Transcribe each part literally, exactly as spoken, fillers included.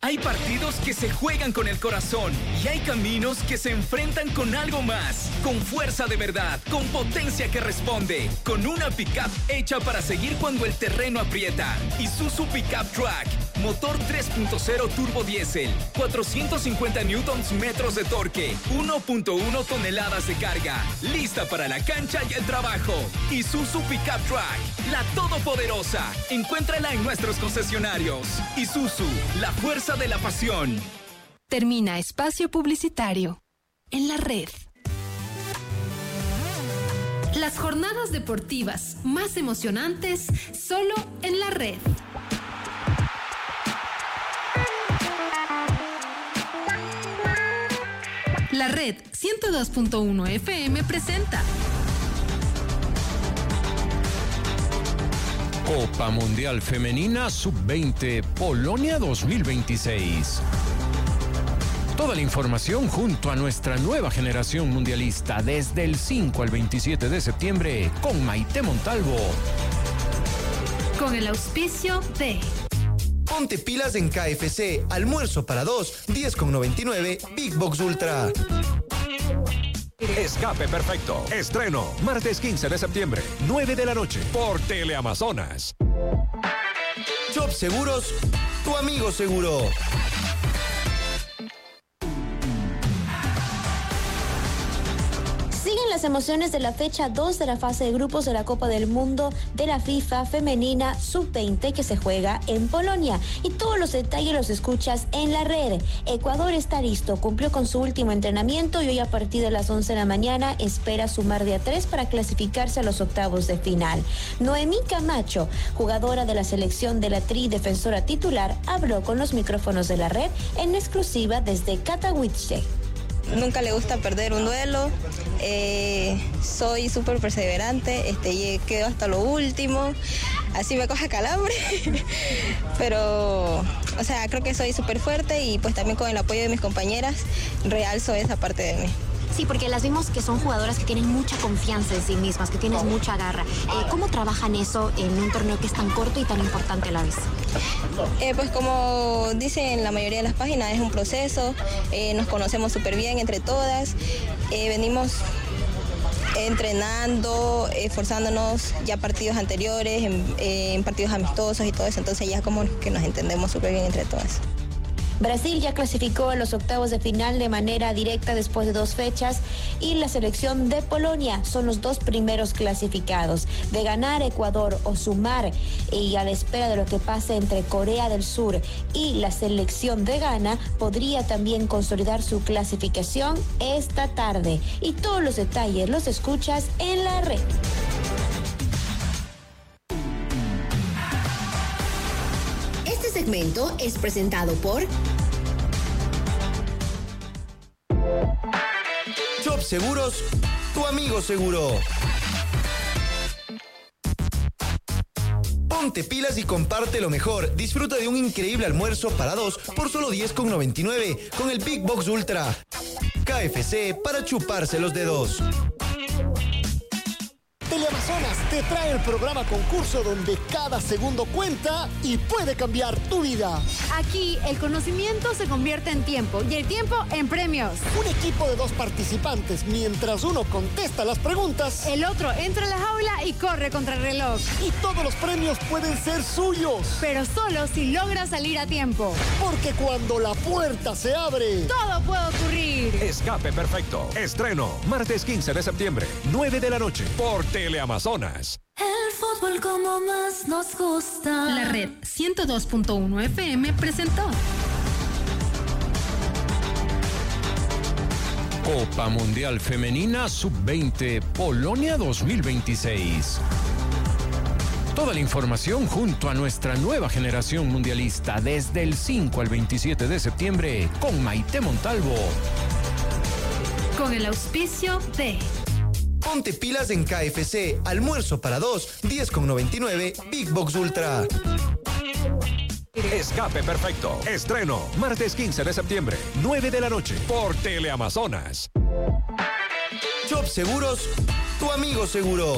Hay partidos que se juegan con el corazón y hay caminos que se enfrentan con algo más, con fuerza de verdad, con potencia que responde, con una pickup hecha para seguir cuando el terreno aprieta. Isuzu Pickup Track, motor tres punto cero turbo diésel, cuatrocientos cincuenta newtons metros de torque, uno punto uno toneladas de carga, lista para la cancha y el trabajo. Isuzu Pickup Track, la todopoderosa. Encuéntrala en nuestros concesionarios. Isuzu, la fuerza de la pasión. Termina espacio publicitario en la red. Las jornadas deportivas más emocionantes solo en la red. La red ciento dos punto uno F M presenta Copa Mundial Femenina sub veinte Polonia dos mil veintiséis. Toda la información junto a nuestra nueva generación mundialista desde el cinco al veintisiete de septiembre con Maite Montalvo. Con el auspicio de Ponte pilas en K F C, almuerzo para dos, diez con noventa y nueve, Big Box Ultra. Escape Perfecto. Estreno, martes quince de septiembre, nueve de la noche, por Teleamazonas. Shop Seguros, tu amigo seguro. Siguen las emociones de la fecha dos de la fase de grupos de la Copa del Mundo de la FIFA Femenina sub veinte que se juega en Polonia. Y todos los detalles los escuchas en la red. Ecuador está listo, cumplió con su último entrenamiento y hoy a partir de las once de la mañana espera sumar de a tres para clasificarse a los octavos de final. Noemí Camacho, jugadora de la selección de la Tri defensora titular, habló con los micrófonos de la red en exclusiva desde Katowice. Nunca le gusta perder un duelo, eh, soy súper perseverante, este, quedo hasta lo último, así me coja calambre, pero, o sea, creo que soy súper fuerte y pues también con el apoyo de mis compañeras realzo esa parte de mí. Sí, porque las vimos que son jugadoras que tienen mucha confianza en sí mismas, que tienen mucha garra. Eh, ¿Cómo trabajan eso en un torneo que es tan corto y tan importante a la vez? Eh, pues como dicen la mayoría de las páginas, es un proceso, eh, nos conocemos súper bien entre todas, eh, venimos entrenando, esforzándonos ya partidos anteriores, en, eh, en partidos amistosos y todo eso, entonces ya como que nos entendemos súper bien entre todas. Brasil ya clasificó a los octavos de final de manera directa después de dos fechas y la selección de Polonia son los dos primeros clasificados. De ganar Ecuador o sumar y a la espera de lo que pase entre Corea del Sur y la selección de Ghana, podría también consolidar su clasificación esta tarde. Y todos los detalles los escuchas en la red. Este segmento es presentado por Shop Seguros, tu amigo seguro. Ponte pilas y comparte lo mejor. Disfruta de un increíble almuerzo para dos por solo diez con noventa y nueve con el Big Box Ultra. K F C para chuparse los dedos. Teleamazonas te trae el programa concurso donde cada segundo cuenta y puede cambiar tu vida. Aquí el conocimiento se convierte en tiempo y el tiempo en premios. Un equipo de dos participantes, mientras uno contesta las preguntas, el otro entra a la jaula y corre contra el reloj. Y todos los premios pueden ser suyos. Pero solo si logra salir a tiempo. Porque cuando la puerta se abre, todo puede ocurrir. Escape Perfecto. Estreno, martes quince de septiembre, nueve de la noche, por Teleamazonas. El fútbol como más nos gusta. La red ciento dos punto uno F M presentó Copa Mundial Femenina sub veinte Polonia dos mil veintiséis. Toda la información junto a nuestra nueva generación mundialista desde el cinco al veintisiete de septiembre con Maite Montalvo. Con el auspicio de Ponte pilas en K F C, almuerzo para dos, diez con noventa y nueve, Big Box Ultra. Escape Perfecto. Estreno, martes quince de septiembre, nueve de la noche, por Teleamazonas. Shop Seguros, tu amigo seguro.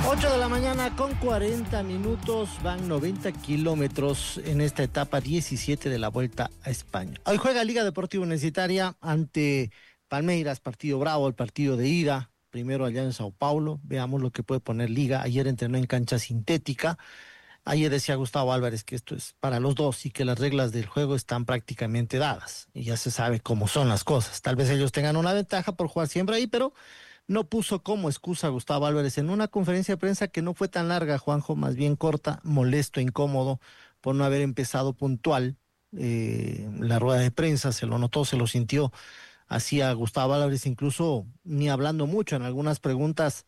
ocho de la mañana con cuarenta minutos, van noventa kilómetros en esta etapa diecisiete de la Vuelta a España. Hoy juega Liga Deportiva Universitaria ante Palmeiras, partido bravo, el partido de ida, primero allá en Sao Paulo. Veamos lo que puede poner Liga. Ayer entrenó en cancha sintética. Ayer decía Gustavo Álvarez que esto es para los dos y que las reglas del juego están prácticamente dadas y ya se sabe cómo son las cosas. Tal vez ellos tengan una ventaja por jugar siempre ahí, pero no puso como excusa a Gustavo Álvarez en una conferencia de prensa que no fue tan larga, Juanjo, más bien corta, molesto, incómodo por no haber empezado puntual eh, la rueda de prensa. Se lo notó, se lo sintió así a Gustavo Álvarez, incluso ni hablando mucho en algunas preguntas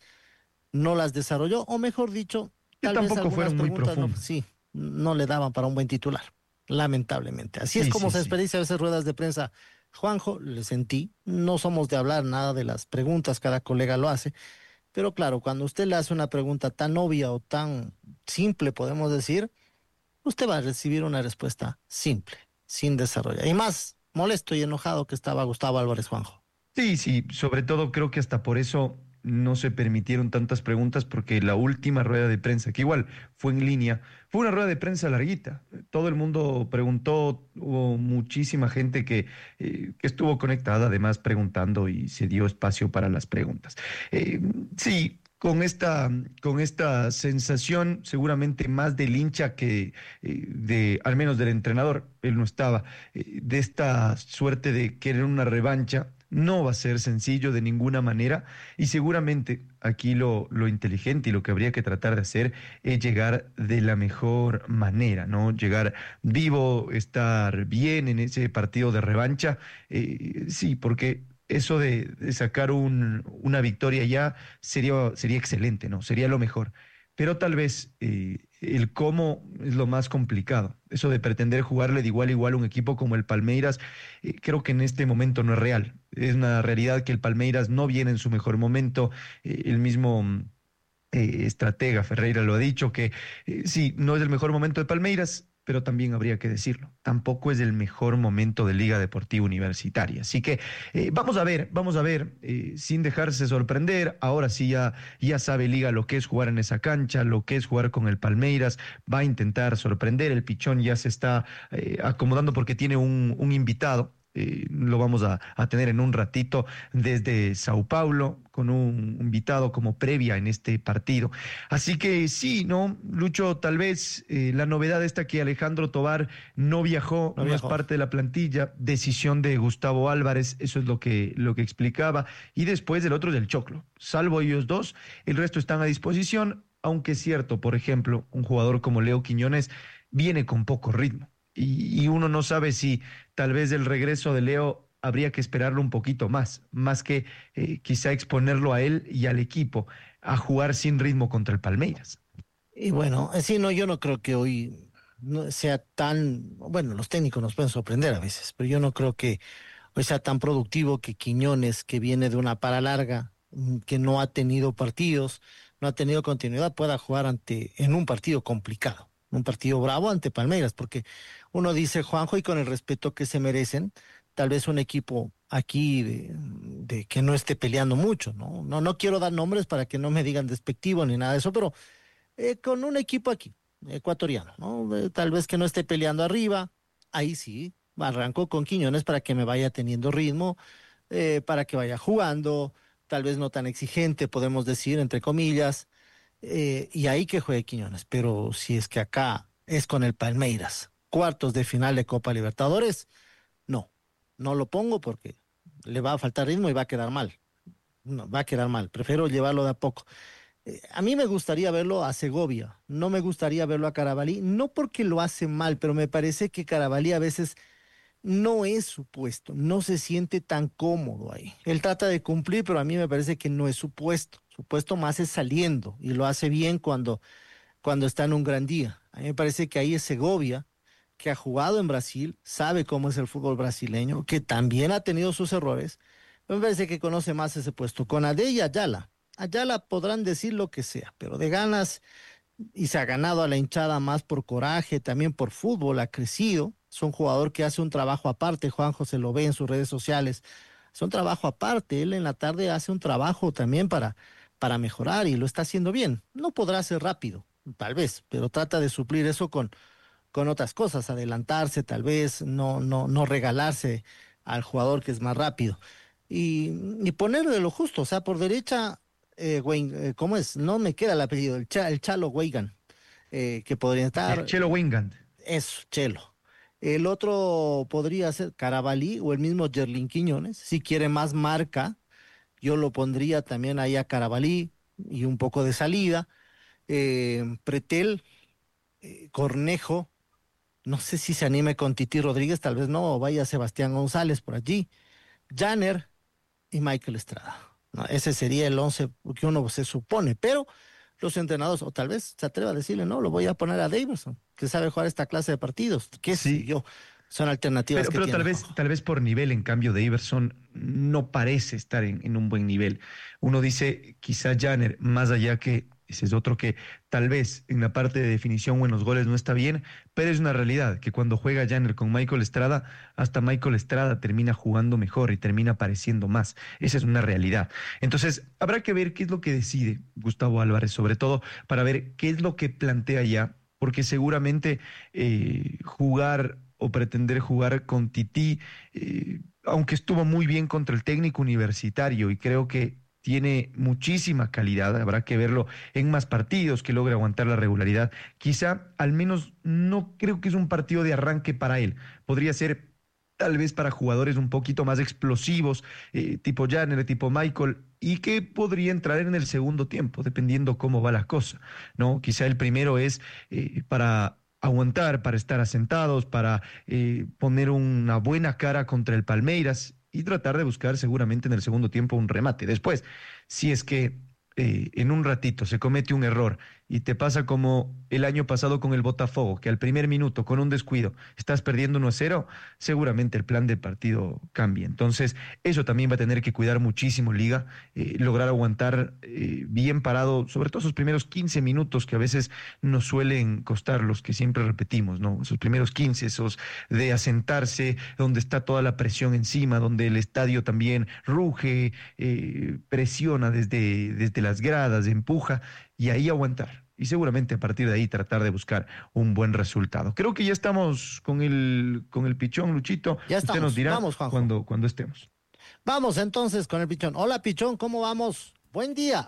no las desarrolló, o mejor dicho, tal vez tampoco fueron muy profundas. No, sí, no le daban para un buen titular, lamentablemente. Así sí, es como sí, se desperdicia sí. a veces ruedas de prensa. Juanjo, le sentí, no somos de hablar nada de las preguntas, cada colega lo hace, pero claro, cuando usted le hace una pregunta tan obvia o tan simple, podemos decir, usted va a recibir una respuesta simple, sin desarrollar. Y más molesto y enojado que estaba Gustavo Álvarez, Juanjo. Sí, sí, sobre todo creo que hasta por eso no se permitieron tantas preguntas, porque la última rueda de prensa, que igual fue en línea, fue una rueda de prensa larguita. Todo el mundo preguntó, hubo muchísima gente que, eh, que estuvo conectada, además preguntando, y se dio espacio para las preguntas. Eh, sí, con esta, con esta sensación seguramente más del hincha que eh, de, al menos del entrenador, él no estaba, eh, de esta suerte de querer una revancha. No va a ser sencillo de ninguna manera, y seguramente aquí lo, lo inteligente y lo que habría que tratar de hacer es llegar de la mejor manera, ¿no? Llegar vivo, estar bien en ese partido de revancha, eh, sí, porque eso de, de sacar un, una victoria ya sería, sería excelente, ¿no? Sería lo mejor. Pero tal vez eh, el cómo es lo más complicado. Eso de pretender jugarle de igual a igual a un equipo como el Palmeiras, eh, creo que en este momento no es real. Es una realidad que el Palmeiras no viene en su mejor momento. Eh, el mismo eh, estratega Ferreira lo ha dicho, que eh, sí, no es el mejor momento de Palmeiras, pero también habría que decirlo, tampoco es el mejor momento de Liga Deportiva Universitaria. Así que eh, vamos a ver, vamos a ver, eh, sin dejarse sorprender. Ahora sí ya, ya sabe Liga lo que es jugar en esa cancha, lo que es jugar con el Palmeiras. Va a intentar sorprender. El Pichón ya se está eh, acomodando porque tiene un, un invitado. Eh, lo vamos a, a tener en un ratito desde Sao Paulo, con un invitado como previa en este partido. Así que sí, ¿no, Lucho? Tal vez eh, la novedad esta que Alejandro Tovar no viajó, no, no es parte de la plantilla, decisión de Gustavo Álvarez, eso es lo que, lo que explicaba, y después del otro del Choclo. Salvo ellos dos, el resto están a disposición, aunque es cierto, por ejemplo, un jugador como Leo Quiñones viene con poco ritmo. Y, y uno no sabe si tal vez el regreso de Leo habría que esperarlo un poquito más, más que eh, quizá exponerlo a él y al equipo a jugar sin ritmo contra el Palmeiras. Y bueno, sí, no, yo no creo que hoy no sea tan, bueno, los técnicos nos pueden sorprender a veces, pero yo no creo que hoy sea tan productivo que Quiñones, que viene de una para larga, que no ha tenido partidos, no ha tenido continuidad, pueda jugar ante en un partido complicado. Un partido bravo ante Palmeiras, porque uno dice, Juanjo, y con el respeto que se merecen, tal vez un equipo aquí de, de que no esté peleando mucho, ¿no? No, no quiero dar nombres para que no me digan despectivo ni nada de eso, pero eh, con un equipo aquí, ecuatoriano, ¿no? Eh, tal vez que no esté peleando arriba, ahí sí, arranco con Quiñones para que me vaya teniendo ritmo, eh, para que vaya jugando, tal vez no tan exigente, podemos decir, entre comillas, Eh, y ahí que juegue Quiñones. Pero si es que acá es con el Palmeiras, cuartos de final de Copa Libertadores, no, no lo pongo porque le va a faltar ritmo y va a quedar mal, no, va a quedar mal, prefiero llevarlo de a poco. Eh, a mí me gustaría verlo a Segovia, no me gustaría verlo a Carabalí, no porque lo hace mal, pero me parece que Carabalí a veces no es su puesto, no se siente tan cómodo ahí. Él trata de cumplir, pero a mí me parece que no es su puesto. Su puesto más es saliendo, y lo hace bien cuando, cuando está en un gran día. A mí me parece que ahí es Segovia, que ha jugado en Brasil, sabe cómo es el fútbol brasileño, que también ha tenido sus errores. Me parece que conoce más ese puesto. Con Ade y Ayala. Ayala podrán decir lo que sea, pero de ganas, y se ha ganado a la hinchada más por coraje, también por fútbol, ha crecido. Es un jugador que hace un trabajo aparte, Juanjo se lo ve en sus redes sociales. Es un trabajo aparte, él en la tarde hace un trabajo también para, para mejorar y lo está haciendo bien. No podrá ser rápido, tal vez, pero trata de suplir eso con, con otras cosas, adelantarse tal vez, no, no, no regalarse al jugador que es más rápido. Y, y poner de lo justo, o sea, por derecha, eh, Wayne, eh, ¿cómo es? No me queda el apellido, el, Cha, el Chalo Weigand, eh, que podría estar... El Chelo Weigand. Eso, Chelo. El otro podría ser Carabalí o el mismo Yerlin Quiñones. Si quiere más marca, yo lo pondría también ahí a Carabalí y un poco de salida. Eh, Pretel, eh, Cornejo, no sé si se anime con Titi Rodríguez, tal vez no, o vaya Sebastián González por allí. Janner y Michael Estrada. No, ese sería el once que uno se supone, pero los entrenadores, o tal vez se atreva a decirle, no, lo voy a poner a Davidson, que sabe jugar esta clase de partidos. ¿Qué sí. sé yo? Son alternativas pero, que pero tiene. tal vez, tal vez por nivel, en cambio, Davidson no parece estar en, en un buen nivel. Uno dice, quizá Janner, más allá que ese es otro que tal vez en la parte de definición o en los goles no está bien, pero es una realidad que cuando juega Janner con Michael Estrada, hasta Michael Estrada termina jugando mejor y termina apareciendo más. Esa es una realidad. Entonces, habrá que ver qué es lo que decide Gustavo Álvarez, sobre todo para ver qué es lo que plantea ya, porque seguramente eh, jugar o pretender jugar con Tití, eh, aunque estuvo muy bien contra el técnico universitario y creo que tiene muchísima calidad, habrá que verlo en más partidos, que logre aguantar la regularidad. Quizá, al menos, no creo que es un partido de arranque para él. Podría ser tal vez para jugadores un poquito más explosivos, eh, tipo Janner, tipo Michael, y que podría entrar en el segundo tiempo, dependiendo cómo va la cosa, ¿no? Quizá el primero es eh, para aguantar, para estar asentados, para eh, poner una buena cara contra el Palmeiras, y tratar de buscar seguramente en el segundo tiempo un remate. Después, si es que eh, en un ratito se comete un error y te pasa como el año pasado con el Botafogo, que al primer minuto, con un descuido, estás perdiendo uno a cero, seguramente el plan de partido cambia. Entonces, eso también va a tener que cuidar muchísimo Liga, eh, lograr aguantar eh, bien parado, sobre todo esos primeros quince minutos que a veces nos suelen costar, los que siempre repetimos, ¿no? Esos primeros quince, esos de asentarse, donde está toda la presión encima, donde el estadio también ruge, eh, presiona desde, desde las gradas, empuja, y ahí aguantar. Y seguramente a partir de ahí tratar de buscar un buen resultado. Creo que ya estamos con el, con el pichón, Luchito. Ya estamos. Usted nos dirá vamos, Juanjo. cuando, cuando estemos. Vamos entonces con el pichón. Hola, pichón, ¿cómo vamos? Buen día.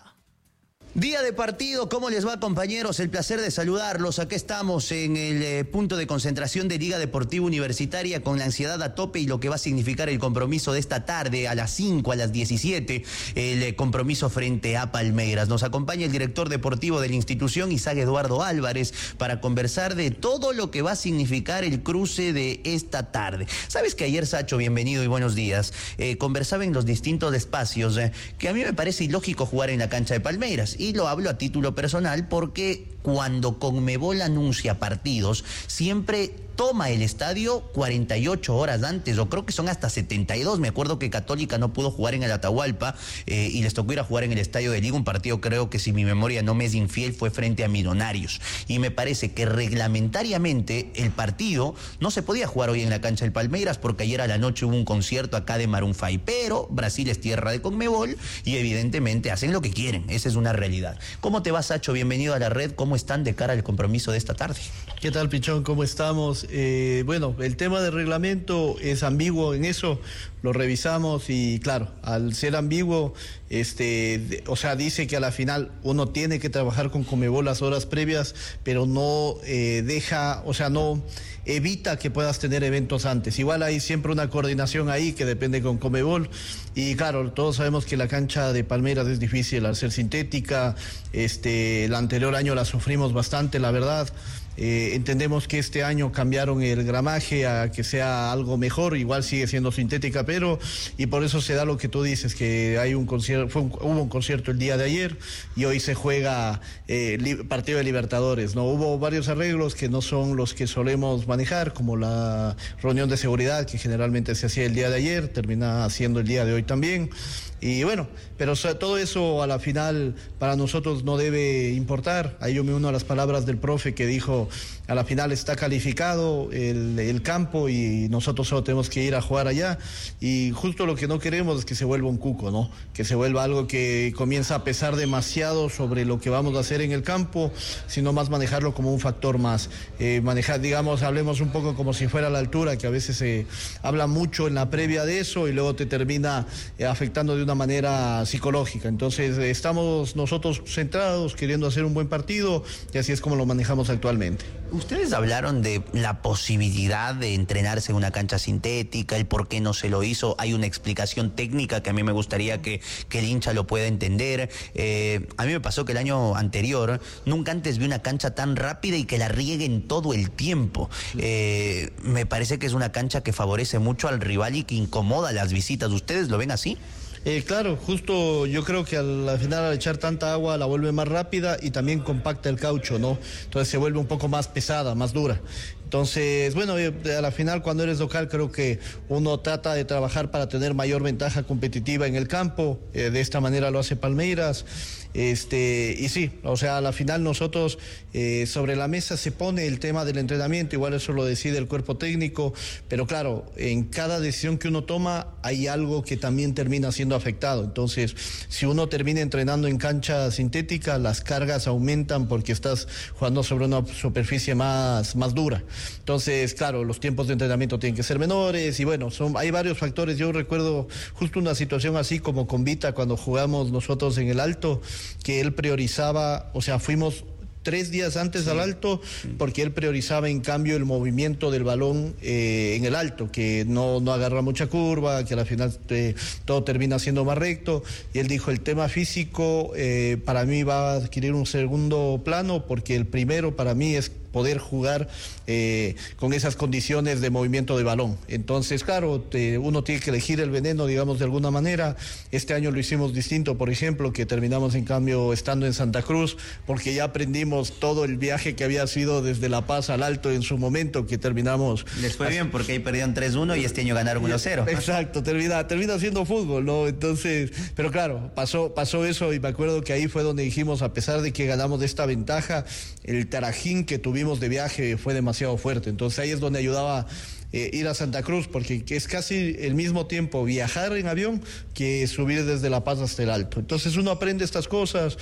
Día de partido, ¿cómo les va, compañeros? El placer de saludarlos. Aquí estamos en el eh, punto de concentración de Liga Deportiva Universitaria con la ansiedad a tope y lo que va a significar el compromiso de esta tarde a las cinco, a las diecisiete, el eh, compromiso frente a Palmeiras. Nos acompaña el director deportivo de la institución, Isaac Eduardo Álvarez, para conversar de todo lo que va a significar el cruce de esta tarde. Sabes que ayer, Sacho, bienvenido y buenos días, eh, conversaba en los distintos espacios eh, que a mí me parece ilógico jugar en la cancha de Palmeiras. Y lo hablo a título personal porque cuando Conmebol anuncia partidos, siempre toma el estadio cuarenta y ocho horas antes, o creo que son hasta setenta y dos. Me acuerdo que Católica no pudo jugar en el Atahualpa eh, y les tocó ir a jugar en el Estadio de Liga, un partido, creo que si mi memoria no me es infiel, fue frente a Millonarios. Y me parece que reglamentariamente el partido no se podía jugar hoy en la cancha del Palmeiras porque ayer a la noche hubo un concierto acá de Maroon cinco, pero Brasil es tierra de Conmebol y evidentemente hacen lo que quieren, esa es una realidad. ¿Cómo te va, Sacho? Bienvenido a la red. ¿Cómo están de cara al compromiso de esta tarde? ¿Qué tal, Pichón? ¿Cómo estamos? Eh, bueno, el tema del reglamento es ambiguo en eso, lo revisamos y claro, al ser ambiguo, este, de, o sea, dice que a la final uno tiene que trabajar con Conmebol las horas previas, pero no eh, deja, o sea, no evita que puedas tener eventos antes. Igual hay siempre una coordinación ahí que depende con Conmebol y claro, todos sabemos que la cancha de Palmeiras es difícil al ser sintética, este, el anterior año la sufrimos bastante, la verdad. Eh, entendemos que este año cambiaron el gramaje a que sea algo mejor, igual sigue siendo sintética, pero y por eso se da lo que tú dices, que hay un concierto, fue un, hubo un concierto el día de ayer y hoy se juega eh, li, partido de Libertadores, ¿no? Hubo varios arreglos que no son los que solemos manejar, como la reunión de seguridad que generalmente se hacía el día de ayer, termina haciendo el día de hoy también. Y bueno, pero o sea, todo eso a la final para nosotros no debe importar. Ahí yo me uno a las palabras del profe que dijo, a la final está calificado el, el campo y nosotros solo tenemos que ir a jugar allá. Y justo lo que no queremos es que se vuelva un cuco, ¿no? Que se vuelva algo que comienza a pesar demasiado sobre lo que vamos a hacer en el campo, sino más manejarlo como un factor más. Eh, manejar, digamos, hablemos un poco como si fuera la altura, que a veces se habla mucho en la previa de eso y luego te termina eh, afectando de una manera psicológica. Entonces eh, estamos nosotros centrados, queriendo hacer un buen partido y así es como lo manejamos actualmente. Ustedes hablaron de la posibilidad de entrenarse en una cancha sintética, el por qué no se lo hizo. Hay una explicación técnica que a mí me gustaría que, que el hincha lo pueda entender. Eh, a mí me pasó que el año anterior nunca antes vi una cancha tan rápida y que la rieguen todo el tiempo. Eh, me parece que es una cancha que favorece mucho al rival y que incomoda las visitas. ¿Ustedes lo ven así? Eh, claro, justo yo creo que al, al final al echar tanta agua la vuelve más rápida y también compacta el caucho, ¿no? Entonces se vuelve un poco más pesada, más dura. Entonces, bueno, a la final cuando eres local creo que uno trata de trabajar para tener mayor ventaja competitiva en el campo, eh, de esta manera lo hace Palmeiras. Este, y sí, o sea, a la final nosotros eh, sobre la mesa se pone el tema del entrenamiento, igual eso lo decide el cuerpo técnico, pero claro, en cada decisión que uno toma hay algo que también termina siendo afectado. Entonces, si uno termina entrenando en cancha sintética, las cargas aumentan porque estás jugando sobre una superficie más, más dura. Entonces, claro, los tiempos de entrenamiento tienen que ser menores y bueno, son, hay varios factores. Yo recuerdo justo una situación así como con Vita cuando jugamos nosotros en el Alto, que él priorizaba, o sea, fuimos tres días antes sí. al Alto, porque él priorizaba en cambio el movimiento del balón eh, en el Alto, que no, no agarra mucha curva, que al final eh, todo termina siendo más recto, y él dijo, el tema físico eh, para mí va a adquirir un segundo plano, porque el primero para mí es poder jugar eh, con esas condiciones de movimiento de balón. Entonces, claro, te, uno tiene que elegir el veneno, digamos, de alguna manera. Este año lo hicimos distinto, por ejemplo, que terminamos en cambio estando en Santa Cruz, porque ya aprendimos todo el viaje que había sido desde La Paz al Alto en su momento, que terminamos... Les fue bien, porque ahí perdieron tres uno y este año ganaron uno cero. Exacto, termina, termina siendo fútbol, ¿no? Entonces, pero claro, pasó, pasó eso y me acuerdo que ahí fue donde dijimos, a pesar de que ganamos esta ventaja, el tarajín que tuvimos de viaje fue demasiado fuerte. Entonces ahí es donde ayudaba eh, ir a Santa Cruz, porque es casi el mismo tiempo viajar en avión que subir desde La Paz hasta el Alto. Entonces uno aprende estas cosas.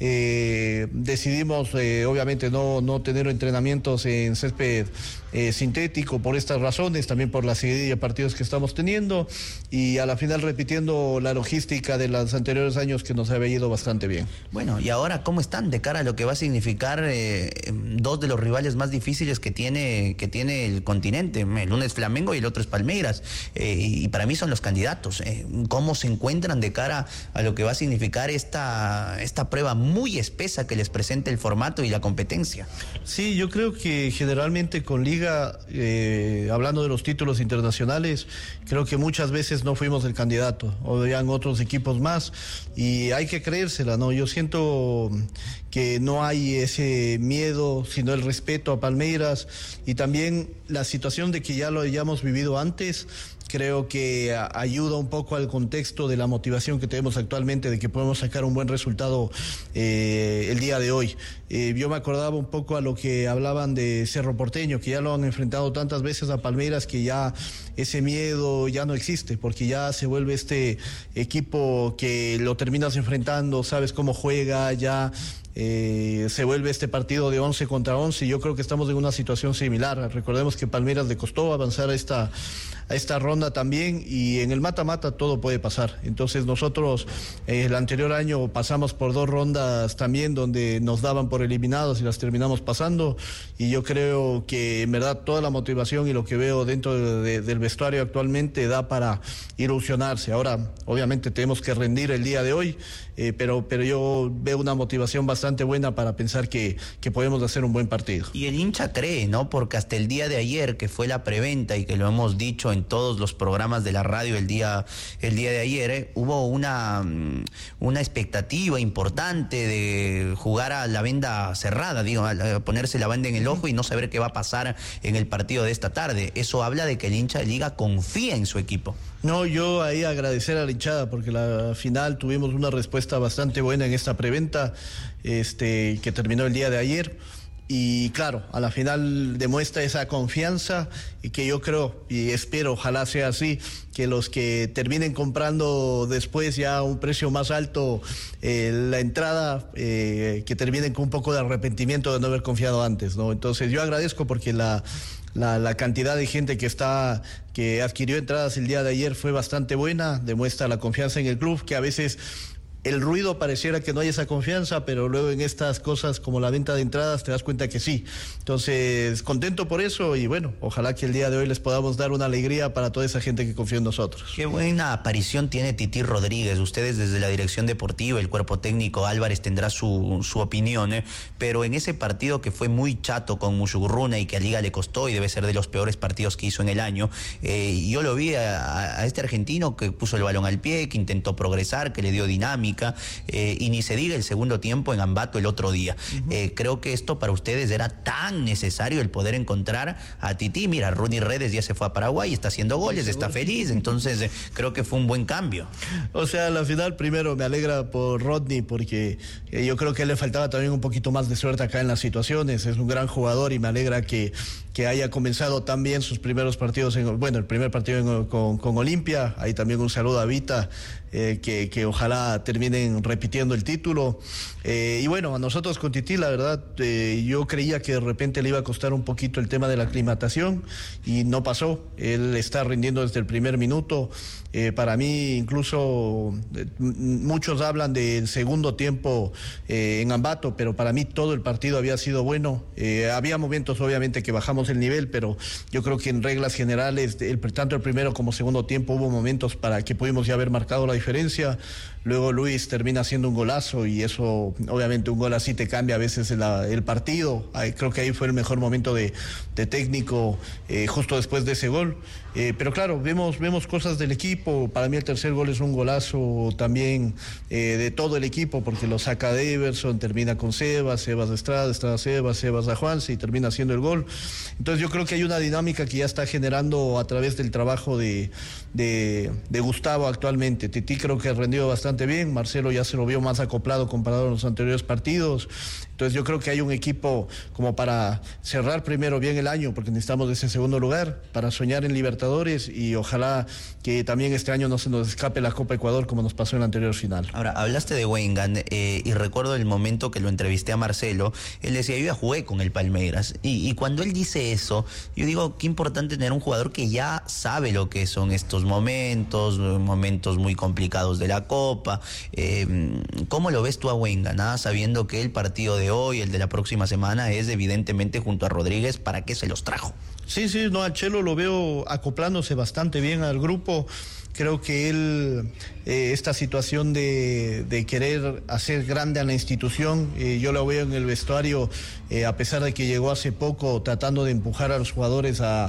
Eh, decidimos eh, obviamente no, no tener entrenamientos en césped eh, sintético por estas razones, también por la seguidilla de partidos que estamos teniendo, y a la final repitiendo la logística de los anteriores años que nos había ido bastante bien. Bueno, y ahora, ¿cómo están de cara a lo que va a significar eh, dos de los rivales más difíciles que tiene, que tiene el continente? El uno es Flamengo y el otro es Palmeiras, eh, y para mí son los candidatos. Eh, ¿Cómo se encuentran de cara a lo que va a significar esta, esta prueba muy espesa que les presenta el formato y la competencia? Sí, yo creo que generalmente con Liga, eh, hablando de los títulos internacionales, creo que muchas veces no fuimos el candidato, o habían otros equipos más, y hay que creérsela, ¿no? Yo siento que no hay ese miedo, sino el respeto a Palmeiras, y también la situación de que ya lo hayamos vivido antes, creo que ayuda un poco al contexto de la motivación que tenemos actualmente de que podemos sacar un buen resultado eh, el día de hoy. Eh, yo me acordaba un poco a lo que hablaban de Cerro Porteño, que ya lo han enfrentado tantas veces a Palmeiras que ya ese miedo ya no existe, porque ya se vuelve este equipo que lo terminas enfrentando, sabes cómo juega, ya... Eh, se vuelve este partido de once contra once, y yo creo que estamos en una situación similar. Recordemos que Palmeiras le costó avanzar a esta, a esta ronda también, y en el mata-mata todo puede pasar. Entonces nosotros eh, el anterior año pasamos por dos rondas también donde nos daban por eliminados y las terminamos pasando, y yo creo que en verdad toda la motivación y lo que veo dentro de, de, del vestuario actualmente da para ilusionarse. Ahora obviamente tenemos que rendir el día de hoy, eh, pero, pero yo veo una motivación bastante buena para pensar que, que podemos hacer un buen partido. Y el hincha cree, ¿no? Porque hasta el día de ayer, que fue la preventa y que lo hemos dicho en todos los programas de la radio el día, el día de ayer, ¿eh? hubo una, una expectativa importante de jugar a la venda cerrada, digo, a ponerse la venda en el ojo y no saber qué va a pasar en el partido de esta tarde. Eso habla de que el hincha de liga confía en su equipo. No, yo ahí agradecer a la hinchada porque la final tuvimos una respuesta bastante buena en esta preventa este, que terminó el día de ayer. Y claro, a la final demuestra esa confianza y que yo creo y espero, ojalá sea así, que los que terminen comprando después ya a un precio más alto eh, la entrada, eh, que terminen con un poco de arrepentimiento de no haber confiado antes, ¿no? Entonces yo agradezco porque la... La, la cantidad de gente que está que adquirió entradas el día de ayer fue bastante buena, demuestra la confianza en el club, que a veces el ruido pareciera que no hay esa confianza, pero luego en estas cosas como la venta de entradas te das cuenta que sí. Entonces, contento por eso y bueno, ojalá que el día de hoy les podamos dar una alegría para toda esa gente que confía en nosotros. Qué buena aparición tiene Tití Rodríguez. Ustedes desde la dirección deportiva, el cuerpo técnico, Álvarez tendrá su, su opinión, ¿eh? Pero en ese partido que fue muy chato con Mushugurruna y que a Liga le costó y debe ser de los peores partidos que hizo en el año, eh, yo lo vi a, a este argentino que puso el balón al pie, que intentó progresar, que le dio dinámica. Eh, y ni se diga el segundo tiempo en Ambato el otro día. Uh-huh. Eh, creo que esto para ustedes era tan necesario el poder encontrar a Tití. Mira, Ronnie Redes ya se fue a Paraguay, está haciendo goles, está feliz, entonces eh, creo que fue un buen cambio. O sea, a la final primero me alegra por Rodney porque eh, yo creo que le faltaba también un poquito más de suerte acá en las situaciones, es un gran jugador y me alegra que, que haya comenzado tan bien sus primeros partidos, en, bueno, el primer partido en, con, con Olimpia. Ahí también un saludo a Vita, eh, que, que ojalá terminen repitiendo el título. Eh, y bueno, a nosotros con Tití, la verdad, eh, yo creía que de repente le iba a costar un poquito el tema de la aclimatación y no pasó. Él está rindiendo desde el primer minuto. Eh, para mí, incluso eh, muchos hablan del segundo tiempo eh, en Ambato, pero para mí todo el partido había sido bueno. Eh, había momentos, obviamente, que bajamos el nivel, pero yo creo que en reglas generales, el, tanto el primero como segundo tiempo, hubo momentos para que pudimos ya haber marcado la diferencia. Luego Luis termina haciendo un golazo y eso, obviamente, un gol así te cambia a veces el, el partido. Ahí, creo que ahí fue el mejor momento de, de técnico, eh, justo después de ese gol. Eh, pero claro, vemos, vemos cosas del equipo. Para mí el tercer gol es un golazo también eh, de todo el equipo, porque lo saca de Everson, termina con Sebas, Sebas de Estrada, Estrada Sebas, Sebas a Juanse y termina haciendo el gol. Entonces yo creo que hay una dinámica que ya está generando a través del trabajo de, de, de Gustavo actualmente. Tití creo que ha rendido bastante bien, Marcelo ya se lo vio más acoplado comparado a los anteriores partidos. Entonces yo creo que hay un equipo como para cerrar primero bien el año, porque necesitamos ese segundo lugar, para soñar en Libertadores y ojalá que también este año no se nos escape la Copa Ecuador como nos pasó en la anterior final. Ahora, hablaste de Wengan eh, y recuerdo el momento que lo entrevisté a Marcelo. Él decía, yo ya jugué con el Palmeiras y, y cuando él dice eso, yo digo, qué importante tener un jugador que ya sabe lo que son estos momentos, momentos muy complicados de la Copa. Eh, ¿Cómo lo ves tú a Wengan, ah? Sabiendo que el partido de hoy, el de la próxima semana, es evidentemente junto a Rodríguez? ¿Para qué se los trajo? Sí, sí, no, al Chelo lo veo acoplándose bastante bien al grupo. Creo que él, eh, esta situación de, de querer hacer grande a la institución, eh, yo lo veo en el vestuario, eh, a pesar de que llegó hace poco tratando de empujar a los jugadores a,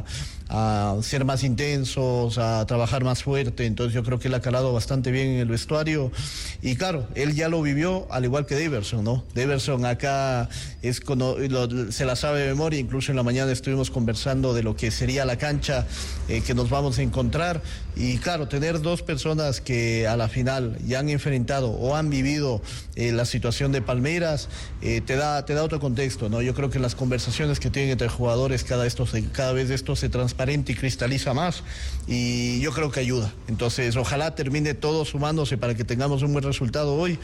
a ser más intensos, a trabajar más fuerte. Entonces yo creo que él ha calado bastante bien en el vestuario. Y claro, él ya lo vivió, al igual que Deverson, ¿no? Deverson acá es cono, lo, se la sabe de memoria, incluso en la mañana estuvimos conversando de lo que sería la cancha eh, que nos vamos a encontrar. Y claro, tener dos personas que a la final ya han enfrentado o han vivido eh, la situación de Palmeiras, eh, te da te da otro contexto, ¿no? Yo creo que en las conversaciones que tienen entre jugadores cada, esto se, cada vez esto se transparente y cristaliza más y yo creo que ayuda. Entonces, ojalá termine todo sumándose para que tengamos un buen resultado hoy,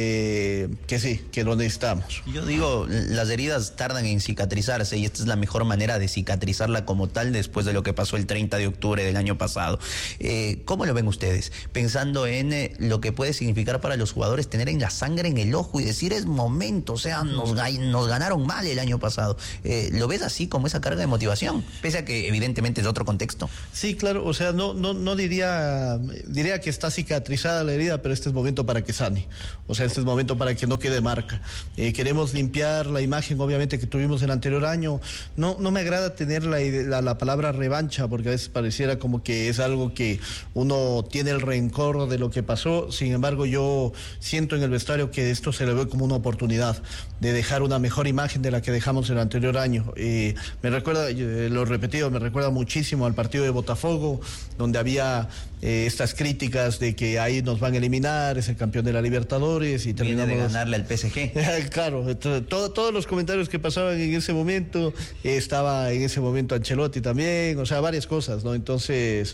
eh, que sí, que lo necesitamos. Yo digo, las heridas tardan en cicatrizarse y esta es la mejor manera de cicatrizarla como tal después de lo que pasó el treinta de octubre del año pasado. Eh, ¿Cómo lo ven ustedes? Pensando en eh, lo que puede significar para los jugadores tener en la sangre en el ojo y decir es momento, o sea, nos, nos ganaron mal el año pasado. Eh, ¿Lo ves así como esa carga de motivación? Pese a que evidentemente es otro contexto. Sí, claro, o sea, no, no, no diría, diría que está cicatrizada la herida, pero este es momento para que sane. O sea, este es momento para que no quede marca. Eh, queremos limpiar la imagen, obviamente, que tuvimos el anterior año. No, no me agrada tener la, la, la palabra revancha, porque a veces pareciera como que es algo que uno tiene el rencor de lo que pasó. Sin embargo, yo siento en el vestuario que esto se le ve como una oportunidad de dejar una mejor imagen de la que dejamos el anterior año. Eh, me recuerda, eh, lo repetido, me recuerda recuerda muchísimo al partido de Botafogo, donde había eh, estas críticas de que ahí nos van a eliminar, es el campeón de la Libertadores y terminamos... Viene de ganarle al P S G. Claro, todo, todos los comentarios que pasaban en ese momento, eh, estaba en ese momento Ancelotti también, o sea, varias cosas, ¿no? Entonces,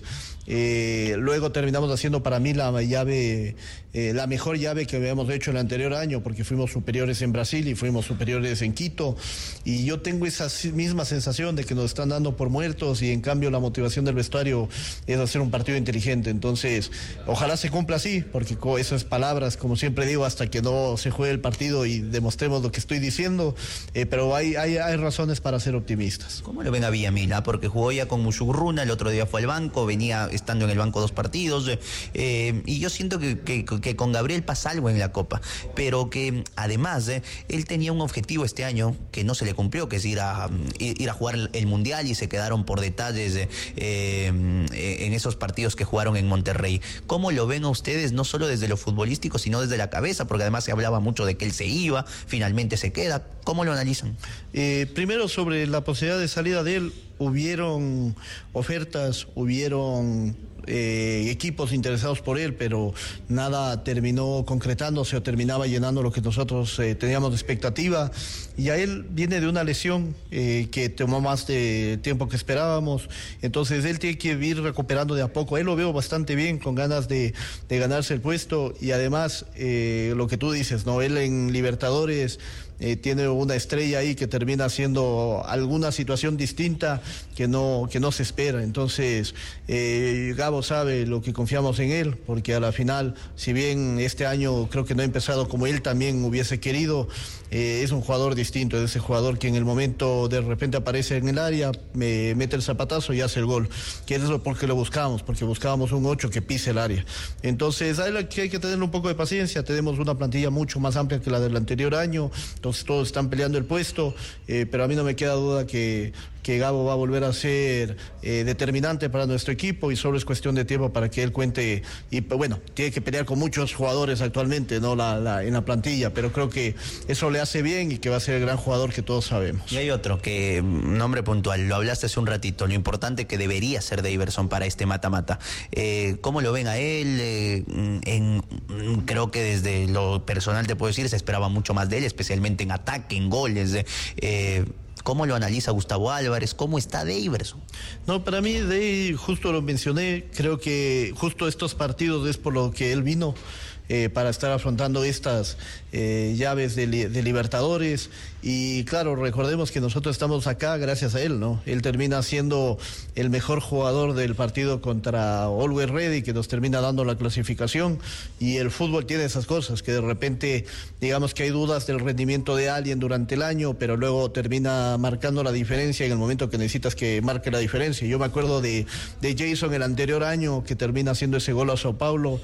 eh, luego terminamos haciendo para mí la llave, eh, la mejor llave que habíamos hecho el anterior año, porque fuimos superiores en Brasil y fuimos superiores en Quito, y yo tengo esa misma sensación de que nos están dando por muertos y en cambio la motivación del vestuario es hacer un partido inteligente. Entonces, ojalá se cumpla así, porque con esas palabras, como siempre digo, hasta que no se juegue el partido y demostremos lo que estoy diciendo, eh, pero hay, hay, hay razones para ser optimistas. ¿Cómo lo ven a Villamil? Porque jugó ya con Musugruna, el otro día fue al banco, venía estando en el banco dos partidos, eh, y yo siento que, que, que con Gabriel pasa algo en la Copa, pero que además eh, él tenía un objetivo este año que no se le cumplió, que es ir a, ir a jugar el Mundial, y se quedaron por detalles eh, eh, en esos partidos que jugaron en Monterrey. ¿Cómo lo ven a ustedes, no solo desde lo futbolístico, sino desde la cabeza? Porque además se hablaba mucho de que él se iba, finalmente se queda. ¿Cómo lo analizan? Eh, primero, sobre la posibilidad de salida de él, hubieron ofertas, hubieron eh, equipos interesados por él, pero nada terminó concretándose o terminaba llenando lo que nosotros eh, teníamos de expectativa. Y a él viene de una lesión eh, que tomó más de tiempo que esperábamos, entonces él tiene que ir recuperando de a poco. Él lo veo bastante bien, con ganas de, de ganarse el puesto, y además eh, lo que tú dices, ¿no? Él en Libertadores Eh, tiene una estrella ahí que termina haciendo alguna situación distinta que no, que no se espera. Entonces, eh, Gabo sabe lo que confiamos en él, porque a la final, si bien este año creo que no ha empezado como él también hubiese querido, eh, es un jugador distinto, es ese jugador que en el momento de repente aparece en el área, me mete el zapatazo y hace el gol, que es eso porque lo buscábamos, porque buscábamos un ocho que pise el área. Entonces, hay que, hay que tener un poco de paciencia. Tenemos una plantilla mucho más amplia que la del anterior año, entonces todos están peleando el puesto, eh, pero a mí no me queda duda que, que Gabo va a volver a ser eh, determinante para nuestro equipo, y solo es cuestión de tiempo para que él cuente. Y bueno, tiene que pelear con muchos jugadores actualmente, no la, la, en la plantilla, pero creo que eso le hace bien y que va a ser el gran jugador que todos sabemos. Y hay otro que, nombre puntual, lo hablaste hace un ratito, lo importante que debería ser Daverson para este mata-mata. Eh, ¿Cómo lo ven a él? Eh, en, creo que desde lo personal te puedo decir, se esperaba mucho más de él, especialmente en ataque, en goles. Eh, ¿Cómo lo analiza Gustavo Álvarez? ¿Cómo está Daverson? No, para mí, de, justo lo mencioné, creo que justo estos partidos es por lo que él vino, eh, para estar afrontando estas eh, llaves de, de Libertadores. Y claro, recordemos que nosotros estamos acá gracias a él, ¿no? Él termina siendo el mejor jugador del partido contra Always Ready, que nos termina dando la clasificación. Y el fútbol tiene esas cosas, que de repente, digamos que hay dudas del rendimiento de alguien durante el año, pero luego termina marcando la diferencia en el momento que necesitas que marque la diferencia. Yo me acuerdo de, de Jason el anterior año, que termina haciendo ese gol a Sao Paulo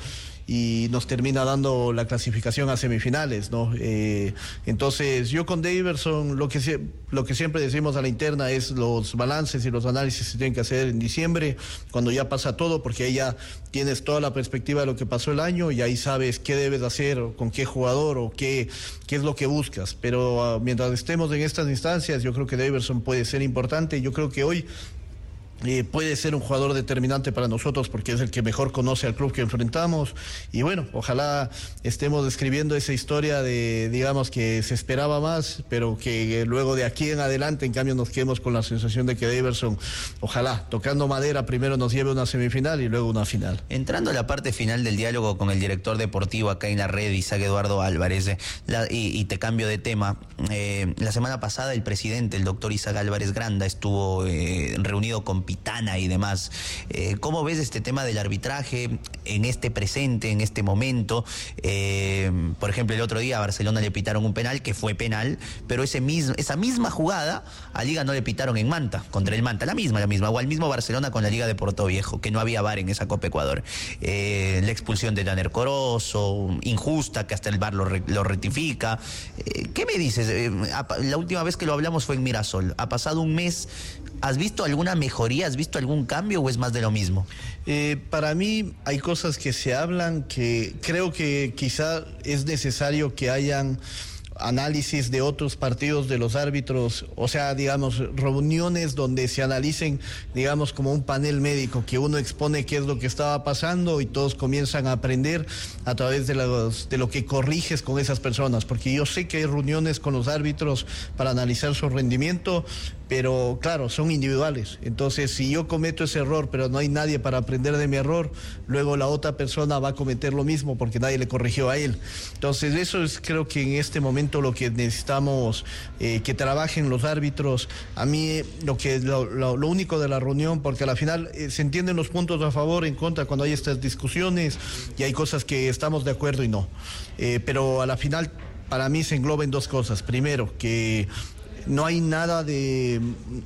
y nos termina dando la clasificación a semifinales, ¿no? Eh, entonces, yo con Daverson, lo que, lo que siempre decimos a la interna es los balances y los análisis se tienen que hacer en diciembre, cuando ya pasa todo, porque ahí ya tienes toda la perspectiva de lo que pasó el año y ahí sabes qué debes hacer, o con qué jugador, o qué, qué es lo que buscas. Pero uh, mientras estemos en estas instancias, yo creo que Daverson puede ser importante. Yo creo que hoy Eh, puede ser un jugador determinante para nosotros, porque es el que mejor conoce al club que enfrentamos. Y bueno, ojalá estemos describiendo esa historia de, digamos, que se esperaba más, pero que luego de aquí en adelante, en cambio, nos quedemos con la sensación de que Daverson, ojalá, tocando madera, primero nos lleve a una semifinal y luego una final. Entrando a la parte final del diálogo con el director deportivo acá en la red, Isaac Eduardo Álvarez, eh, la, y, y te cambio de tema. Eh, la semana pasada el presidente, el doctor Isaac Álvarez Granda, estuvo eh, reunido con Pitana y demás. Eh, ¿Cómo ves este tema del arbitraje en este presente, en este momento? Eh, por ejemplo, el otro día a Barcelona le pitaron un penal que fue penal, pero ese mismo, esa misma jugada a Liga no le pitaron en Manta, contra el Manta, la misma, la misma, o al mismo Barcelona con la Liga de Portoviejo, que no había V A R en esa Copa Ecuador. Eh, la expulsión de Tanner Corozo, injusta, que hasta el V A R lo, re, lo rectifica. Eh, ¿Qué me dices? Eh, la última vez que lo hablamos fue en Mirasol. Ha pasado un mes. ¿Has visto alguna mejoría? ¿Has visto algún cambio o es más de lo mismo? Eh, para mí hay cosas que se hablan que creo que quizá es necesario que hayan análisis de otros partidos de los árbitros, o sea, digamos, reuniones donde se analicen, digamos, como un panel médico, que uno expone qué es lo que estaba pasando y todos comienzan a aprender a través de, los, de lo que corriges con esas personas, porque yo sé que hay reuniones con los árbitros para analizar su rendimiento, pero claro, son individuales. Entonces, si yo cometo ese error, pero no hay nadie para aprender de mi error, luego la otra persona va a cometer lo mismo porque nadie le corrigió a él. Entonces, eso es creo que en este momento lo que necesitamos eh, que trabajen los árbitros. A mí lo que lo, lo, lo único de la reunión, porque al final eh, se entienden los puntos a favor, en contra, cuando hay estas discusiones y hay cosas que estamos de acuerdo y no. Eh, pero a la final, para mí se engloba en dos cosas. Primero, que no hay nada de...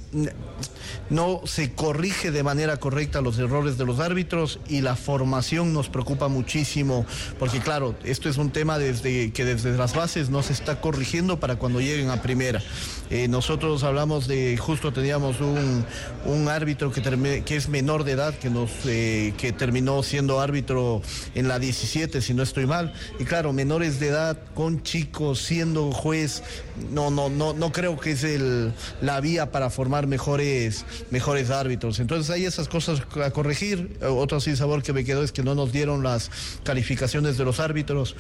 no se corrige de manera correcta los errores de los árbitros, y la formación nos preocupa muchísimo, porque claro, esto es un tema desde que desde las bases no se está corrigiendo para cuando lleguen a primera. Eh, nosotros hablamos de, justo teníamos un, un árbitro que, term, que es menor de edad, que, nos, eh, que terminó siendo árbitro en la diecisiete, si no estoy mal, y claro, menores de edad con chicos siendo juez, no, no, no, no creo que es el, la vía para formar mejores, mejores árbitros. Entonces hay esas cosas a corregir. Otro sin sabor que me quedó es que no nos dieron las calificaciones de los árbitros.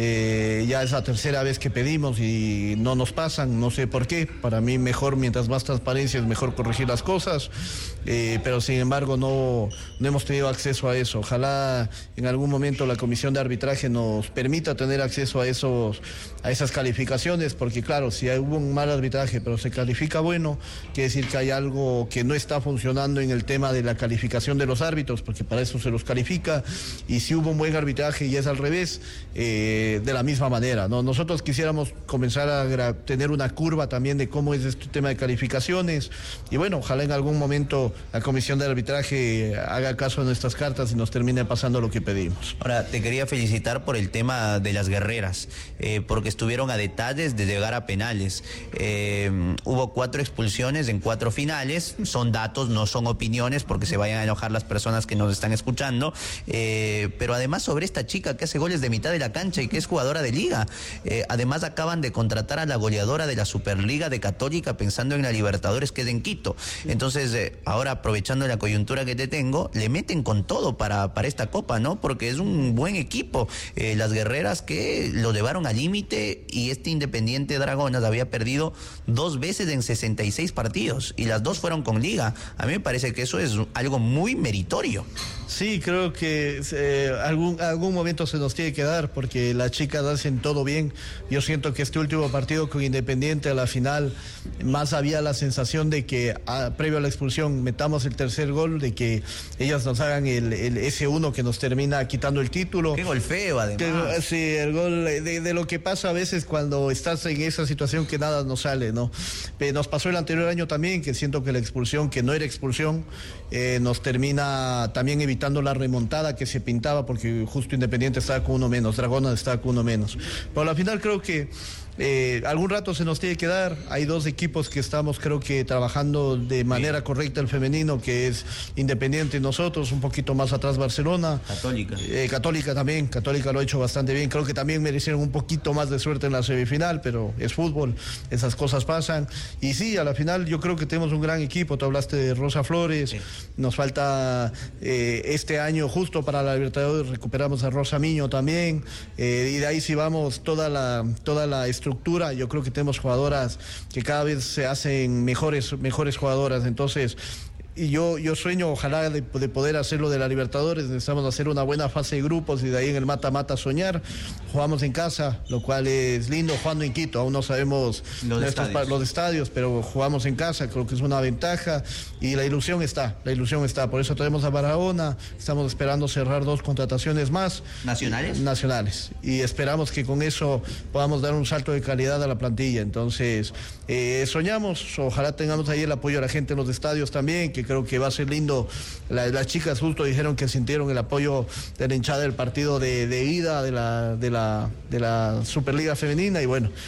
Eh, ya es la tercera vez que pedimos y no nos pasan, no sé por qué. Para mí mejor, mientras más transparencia es mejor corregir las cosas, eh, pero sin embargo no, no hemos tenido acceso a eso. Ojalá en algún momento la comisión de arbitraje nos permita tener acceso a, esos, a esas calificaciones, porque claro, si hubo un mal arbitraje pero se califica bueno, quiere decir que hay algo que no está funcionando en el tema de la calificación de los árbitros, porque para eso se los califica, y si hubo un buen arbitraje y es al revés, eh, de la misma manera, ¿no? Nosotros quisiéramos comenzar a tener una curva también de cómo es este tema de calificaciones, y bueno, ojalá en algún momento la comisión de arbitraje haga caso de nuestras cartas y nos termine pasando lo que pedimos. Ahora, te quería felicitar por el tema de las guerreras, eh, porque estuvieron a detalles de llegar a penales. Eh, hubo cuatro expulsiones en cuatro finales, son datos, no son opiniones, porque se vayan a enojar las personas que nos están escuchando, eh, pero además sobre esta chica que hace goles de mitad de la cancha y que es jugadora de liga, eh, además acaban de contratar a la goleadora de la Superliga de Católica pensando en la Libertadores, que es en Quito. Entonces, eh, ahora aprovechando la coyuntura que te tengo, le meten con todo para, para esta copa, ¿no? Porque es un buen equipo, eh, las guerreras que lo llevaron al límite, y este Independiente Dragonas había perdido dos veces en sesenta y seis partidos y las dos fueron con liga. A mí me parece que eso es algo muy meritorio. Sí, creo que eh, algún, algún momento se nos tiene que dar, porque las chicas hacen todo bien. Yo siento que este último partido con Independiente, a la final, más había la sensación de que a, previo a la expulsión metamos el tercer gol, de que ellas nos hagan el, el ese uno que nos termina quitando el título. Qué gol feo, además. Que, sí, el gol de, de lo que pasa a veces cuando estás en esa situación que nada nos sale, ¿no? Pero nos pasó el anterior año también, que siento que la expulsión, que no era expulsión, eh, nos termina también evitando la remontada que se pintaba, porque justo Independiente estaba con uno menos, Dragonas estaba con uno menos. Pero al final creo que Eh, algún rato se nos tiene que dar. Hay dos equipos que estamos, creo que, trabajando de manera sí. correcta el femenino, que es Independiente y nosotros, un poquito más atrás Barcelona. Católica. Eh, Católica también, Católica lo ha hecho bastante bien. Creo que también merecieron un poquito más de suerte en la semifinal, pero es fútbol, esas cosas pasan. Y sí, a la final yo creo que tenemos un gran equipo. Tú hablaste de Rosa Flores, sí. nos falta eh, este año, justo para la Libertadores, recuperamos a Rosa Miño también, eh, y de ahí sí vamos toda la, toda la estructura. Yo creo que tenemos jugadoras que cada vez se hacen mejores, mejores jugadoras. Entonces, y yo, yo sueño, ojalá, de, de poder hacerlo de la Libertadores. Necesitamos hacer una buena fase de grupos y de ahí en el mata-mata soñar. Jugamos en casa, lo cual es lindo, jugando en Quito. Aún no sabemos los estadios. los estadios, pero jugamos en casa, creo que es una ventaja. Y la ilusión está, la ilusión está. Por eso tenemos a Barahona, estamos esperando cerrar dos contrataciones más. ¿Nacionales? Nacionales. Y esperamos que con eso podamos dar un salto de calidad a la plantilla. Entonces, eh, soñamos, ojalá tengamos ahí el apoyo de la gente en los estadios también, que creo que va a ser lindo. La, las chicas justo dijeron que sintieron el apoyo de la hinchada del partido de, de ida de la, de la, de la Superliga Femenina, y bueno,